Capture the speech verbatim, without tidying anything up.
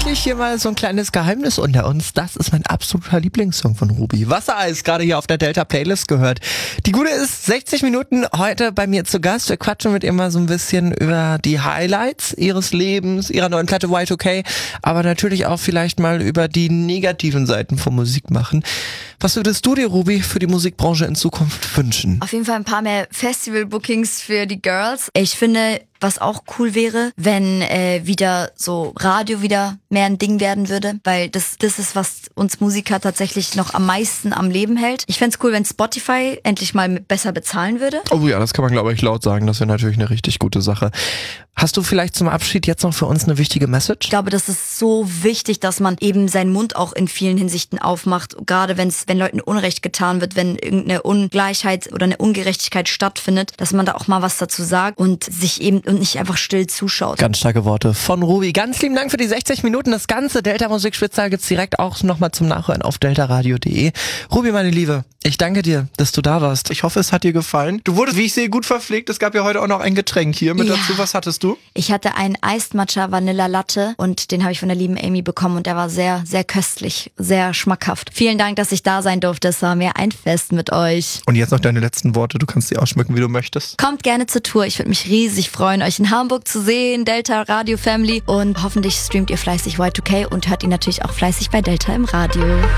tatsächlich hier mal so ein kleines Geheimnis unter uns. Das ist mein absoluter Lieblingssong von Ruby. Wassereis, gerade hier auf der Delta Playlist gehört. Die Gute ist sechzig Minuten heute bei mir zu Gast. Wir quatschen mit ihr mal so ein bisschen über die Highlights ihres Lebens, ihrer neuen Platte Y zwei K, aber natürlich auch vielleicht mal über die negativen Seiten von Musik machen. Was würdest du dir, Ruby, für die Musikbranche in Zukunft wünschen? Auf jeden Fall ein paar mehr Festival-Bookings für die Girls. Ich finde, was auch cool wäre, wenn äh, wieder so Radio wieder mehr ein Ding werden würde, weil das das ist, was uns Musiker tatsächlich noch am meisten am Leben hält. Ich fänd's cool, wenn Spotify endlich mal besser bezahlen würde. Oh ja, das kann man, glaube ich, laut sagen. Das wäre natürlich eine richtig gute Sache. Hast du vielleicht zum Abschied jetzt noch für uns eine wichtige Message? Ich glaube, das ist so wichtig, dass man eben seinen Mund auch in vielen Hinsichten aufmacht, gerade wenn's, wenn Leuten Unrecht getan wird, wenn irgendeine Ungleichheit oder eine Ungerechtigkeit stattfindet, dass man da auch mal was dazu sagt und sich eben und nicht einfach still zuschaut. Ganz starke Worte von Ruby. Ganz lieben Dank für die sechzig Minuten. Das ganze Delta Musik Spezial gibt's direkt auch nochmal zum Nachhören auf delta radio punkt de. Ruby, meine Liebe, ich danke dir, dass du da warst. Ich hoffe, es hat dir gefallen. Du wurdest, wie ich sehe, gut verpflegt. Es gab ja heute auch noch ein Getränk hier mit ja. dazu. Was hattest du? Ich hatte einen Iced Matcha Vanilla Latte und den habe ich von der lieben Amy bekommen und der war sehr, sehr köstlich, sehr schmackhaft. Vielen Dank, dass ich da sein durfte. Es war mir ein Fest mit euch. Und jetzt noch deine letzten Worte. Du kannst sie ausschmücken, wie du möchtest. Kommt gerne zur Tour. Ich würde mich riesig freuen, euch in Hamburg zu sehen. Delta Radio Family. Und hoffentlich streamt ihr fleißig Y zwei K und hört ihn natürlich auch fleißig bei Delta im Radio.